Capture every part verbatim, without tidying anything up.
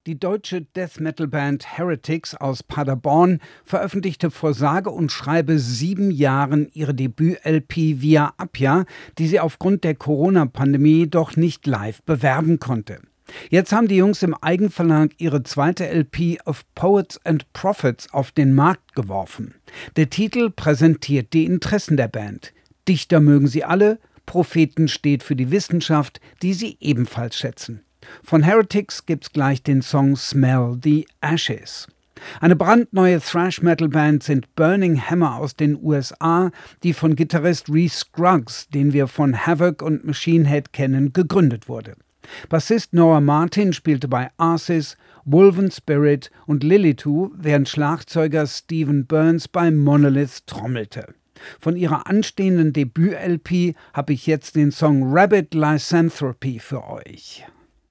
Die deutsche Death-Metal-Band Heretics aus Paderborn veröffentlichte vor sage und schreibe sieben Jahren ihre Debüt-L P Via Appia, die sie aufgrund der Corona-Pandemie doch nicht live bewerben konnte. Jetzt haben die Jungs im Eigenverlag ihre zweite L P Of Poets and Prophets auf den Markt geworfen. Der Titel präsentiert die Interessen der Band. Dichter mögen sie alle, Propheten steht für die Wissenschaft, die sie ebenfalls schätzen. Von Heretics gibt's gleich den Song Smell the Ashes. Eine brandneue Thrash-Metal-Band sind Burning Hammer aus den U S A, die von Gitarrist Reese Scruggs, den wir von Havoc und Machine Head kennen, gegründet wurde. Bassist Noah Martin spielte bei Arsis, Wolven Spirit und Lilith-Two, während Schlagzeuger Stephen Burns bei Monolith trommelte. Von ihrer anstehenden Debüt-L P habe ich jetzt den Song Rabbit Lycanthropy für euch.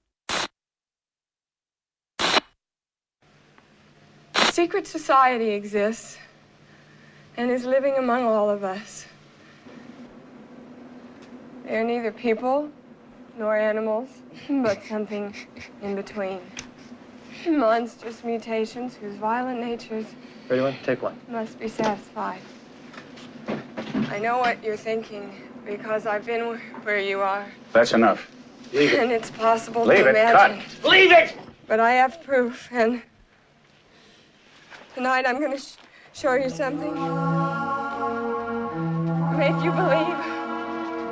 Secret society exists and is living among all of us. They are neither people nor animals, but something in between. Monstrous mutations whose violent natures Ready, one? Take one. must be satisfied. I know what you're thinking because I've been where you are. That's enough. Leave it. And it's possible Leave to it. imagine. Cut. Leave it! But I have proof, and tonight I'm going to sh- show you something. Make you believe.